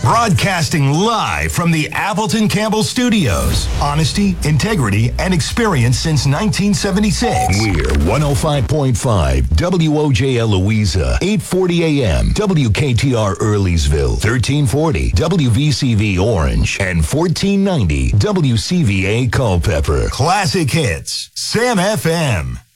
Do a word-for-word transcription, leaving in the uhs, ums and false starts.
Broadcasting live from the Appleton Campbell Studios. Honesty, integrity, and experience since nineteen seventy-six. We're one oh five point five W O J L Louisa, eight forty A M W K T R Earlysville, thirteen forty W V C V Orange, and fourteen ninety W C V A Culpeper. Classic hits, Sam F M.